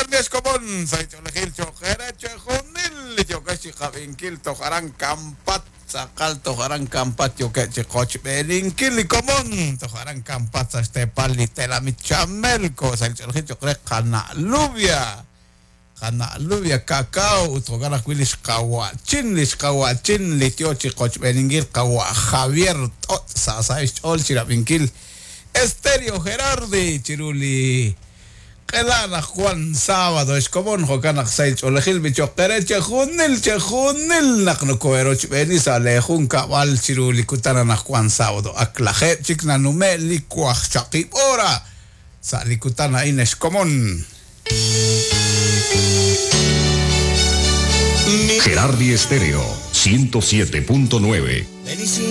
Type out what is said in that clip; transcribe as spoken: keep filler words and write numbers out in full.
viernes común, soy Cholegil Chojera Chejonil, yo que si Javinkil Tojarán Campat, Sacal Tojarán Campat, yo que si Coch Berinkil y común, Tojarán Campat, este pali tela mi chamelco, soy Cholegil Chojera Canalubia. Canalubia cacao, Togaras Willis Kawachin, Lis Kawachin, Litiochi Coch Beringil, Kawa Javier, Sasais Ol Chiravinkil, Estéreo Gerardi, Chiruli. Kelana Juan sábado es común Jocanak Saich Olegil Bichokere Chejunil Chejunil Naknokoeroch Benisa Lejun Cabal Chiruli Kutana Juan sábado Aklaje Chikna Nume Likuach Chakip Ora Salikutana Ines común. Gerardi Estéreo ciento siete punto nueve.